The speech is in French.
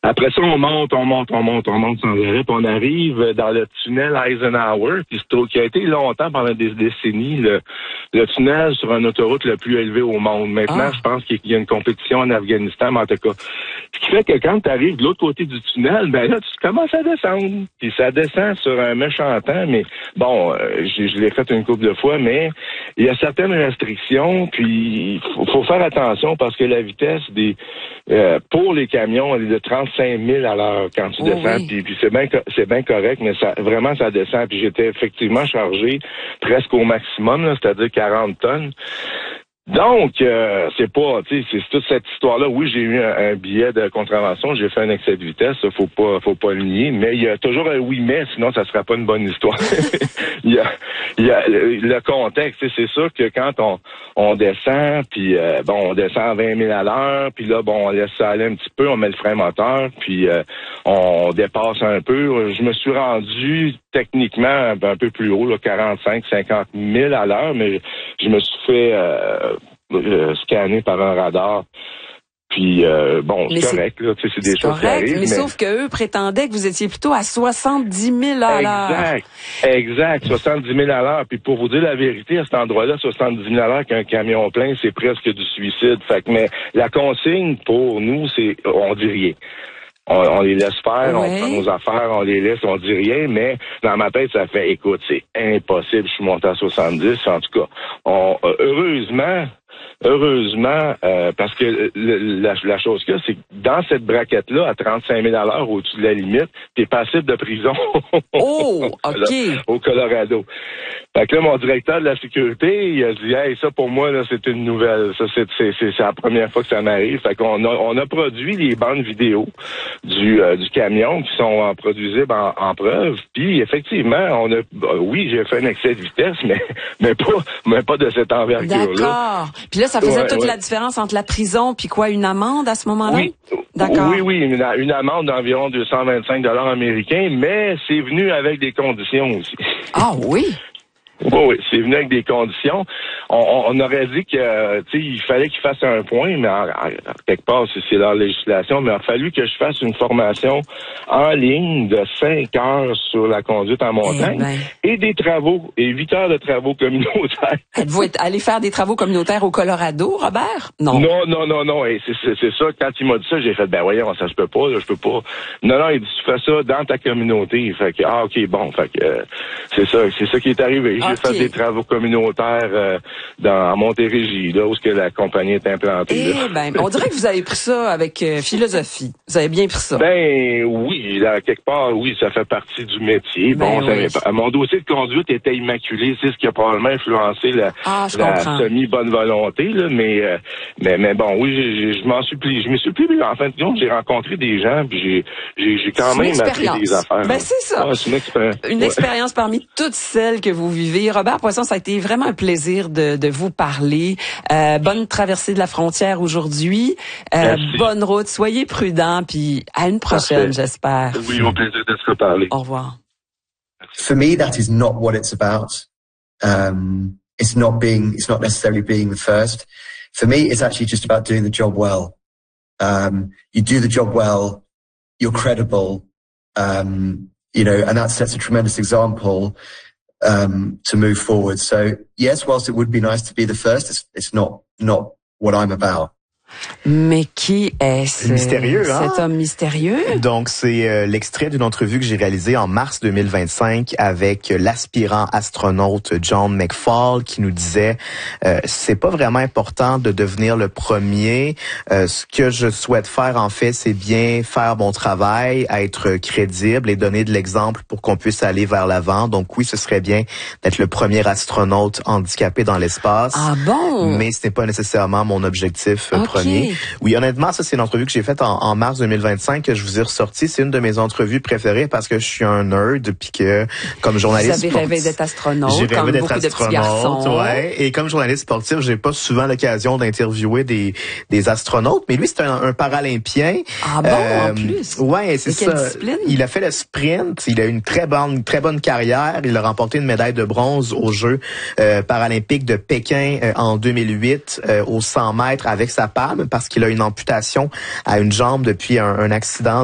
Après ça, on monte sans arrêt, puis on arrive dans le tunnel Eisenhower, qui a été longtemps, pendant des décennies, le tunnel sur une autoroute le plus élevé au monde. Maintenant, je pense qu'il y a une compétition en Afghanistan, mais en tout cas, ce qui fait que quand tu arrives de l'autre côté du tunnel, ben là, tu commences à descendre. Puis ça descend sur un méchant temps, mais bon, je l'ai fait une couple de fois, mais il y a certaines restrictions, puis il faut faire attention parce que la vitesse pour les camions, elle est de 35 000 à l'heure quand tu descends, puis c'est bien correct, mais ça descend, puis j'étais effectivement chargé presque au maximum, là, c'est-à-dire 40 tonnes. Donc, c'est pas, tu sais, c'est toute cette histoire-là. Oui, j'ai eu un billet de contravention, j'ai fait un excès de vitesse, ça, faut pas le nier, mais il y a toujours un oui mais, sinon ça sera pas une bonne histoire. il y a le contexte, c'est sûr que quand on descend, puis on descend à 20 000 à l'heure, puis là, on laisse ça aller un petit peu, on met le frein moteur, puis on dépasse un peu. Je me suis rendu techniquement un peu plus haut, là, 45, 50 000 à l'heure, mais je me suis fait scanner par un radar. Puis, c'est correct, là, tu sais, c'est des choses qui arrivent. Mais sauf qu'eux prétendaient que vous étiez plutôt à 70 000 à l'heure. Exact, 70 000 à l'heure. Puis pour vous dire la vérité, à cet endroit-là, 70 000 à l'heure qu'un camion plein, c'est presque du suicide. Fait que, mais la consigne pour nous, c'est, on dit rien. On les laisse faire, on prend nos affaires, on les laisse, on dit rien, mais dans ma tête, ça fait, écoute, c'est impossible, je suis monté à 70, en tout cas. Heureusement, parce que la chose qu'il y a, c'est que dans cette braquette-là, à 35 000 à l'heure, au-dessus de la limite, t'es passible de prison. Au Colorado. Fait que là, mon directeur de la sécurité, il a dit, hey, ça pour moi, là, c'est une nouvelle. Ça, c'est la première fois que ça m'arrive. Fait qu'on a produit les bandes vidéo du camion qui sont produisibles en preuve. Puis effectivement, oui, j'ai fait un excès de vitesse, mais pas de cette envergure-là. D'accord. Puis là, ça faisait toute la différence entre la prison puis quoi, une amende à ce moment-là? Oui. D'accord. Oui, une amende d'environ 225 $ américains, mais c'est venu avec des conditions aussi. Ah oui? Oui, c'est venu avec des conditions. On aurait dit que, tu sais, il fallait qu'il fasse un point, mais quelque part, c'est leur législation, mais il a fallu que je fasse une formation en ligne de 5 heures sur la conduite en montagne et des travaux, et 8 heures de travaux communautaires. Êtes-vous allé faire des travaux communautaires au Colorado, Robert? Non. Non. Et c'est ça, quand il m'a dit ça, j'ai fait, voyons, ça se peut pas, là, je peux pas. Non, il dit, tu fais ça dans ta communauté. Fait que, OK, bon, fait que, c'est ça qui est arrivé. J'ai fait des travaux communautaires en Montérégie, là où la compagnie est implantée. On dirait que vous avez pris ça avec philosophie. Vous avez bien pris ça. Oui, là, quelque part, oui, ça fait partie du métier. Mon dossier de conduite était immaculé. C'est ce qui a probablement influencé la semi-bonne volonté, là, mais bon, oui, je m'en suis plié. Je me suis plié. En fin de compte, j'ai rencontré des gens, puis j'ai quand même appris des affaires. C'est ça. C'est une expérience parmi toutes celles que vous vivez. Robert Poisson, ça a été vraiment un plaisir de vous parler. Bonne traversée de la frontière aujourd'hui. Bonne route. Soyez prudents, puis à une prochaine, j'espère. Oui, au plaisir de se reparler. Au revoir. For me, that is not what it's about. It's not necessarily being the first. For me, it's actually just about doing the job well. You do the job well, you're credible, and that sets a tremendous example to move forward. So yes, whilst it would be nice to be the first, it's not what I'm about. Mais qui est-ce? Mystérieux, hein? Cet homme mystérieux? Donc, c'est l'extrait d'une entrevue que j'ai réalisée en mars 2025 avec l'aspirant astronaute John McFall qui nous disait c'est pas vraiment important de devenir le premier. Ce que je souhaite faire, en fait, c'est bien faire mon travail, être crédible et donner de l'exemple pour qu'on puisse aller vers l'avant. Donc oui, ce serait bien d'être le premier astronaute handicapé dans l'espace. Ah bon? Mais ce n'est pas nécessairement mon objectif premier. Oui, honnêtement, ça, c'est une entrevue que j'ai faite en mars 2025 que je vous ai ressortie. C'est une de mes entrevues préférées parce que je suis un nerd puis que, comme journaliste sportif... Vous avez rêvé d'être astronaute, j'ai rêvé d'être beaucoup de petits garçons. Ouais. Et comme journaliste sportif, j'ai pas souvent l'occasion d'interviewer des astronautes. Mais lui, c'est un paralympien. Ah bon, en plus? Ouais, c'est ça. Quelle discipline? Il a fait le sprint. Il a eu une très bonne carrière. Il a remporté une médaille de bronze aux Jeux paralympiques de Pékin en 2008 aux 100 mètres avec sa palme parce qu'il a une amputation à une jambe depuis un accident